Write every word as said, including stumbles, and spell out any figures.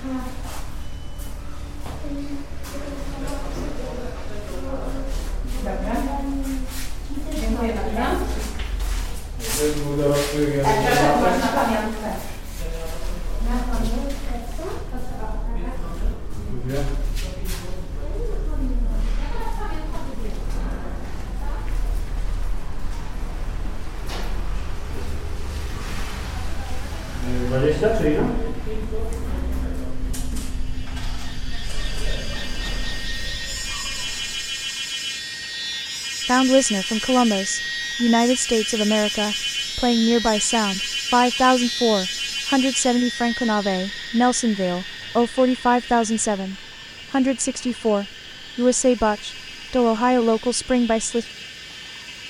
Dobra. Dziękuję bardzo. Tak, proszę masz na pamiątkę. Na pamiątkę co? dwadzieścia czy ile? Found listener from Columbus, United States of America, playing nearby sound, five thousand four hundred seventy Franklin Ave, Nelsonville, oh forty-five thousand seven hundred sixty-four, U S A Butch, Do Ohio Local Spring by Slit.